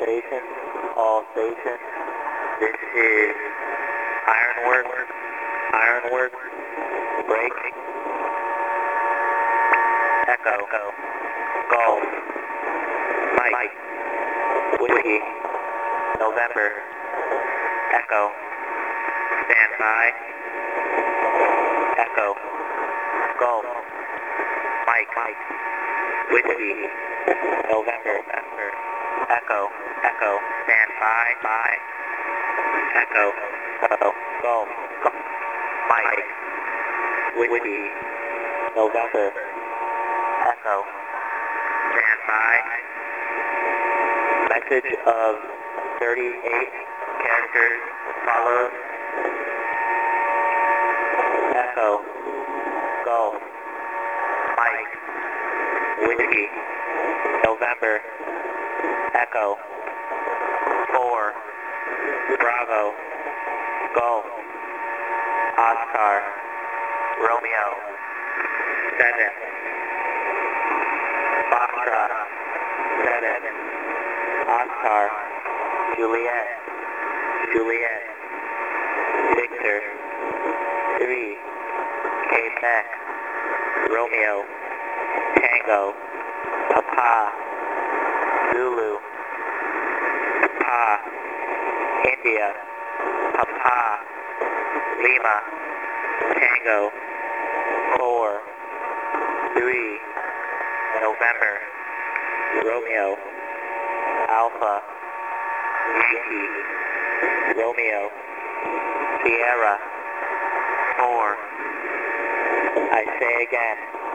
all stations. This is Ironwork, break, Echo, Golf, Mike, Whiskey, November, Echo, stand by, Echo, Golf, Mike, Whiskey, November, Echo, stand by, Echo, Golf, Mike, Whiskey, November, Echo, stand by. Message of 38 characters follows. Echo, Golf, Mike, Whiskey, November, Echo, 4, Bravo, Golf, Oscar, Romeo, 7, Foxtrot, 7, Oscar, Juliet, Victor, 3, Quebec, Romeo, Tango, Papa, Zulu, Papa, India, Papa, Lima, Tango, 4, 3, November, Romeo, Alpha, Yankee, Romeo, Sierra, 4. I say again,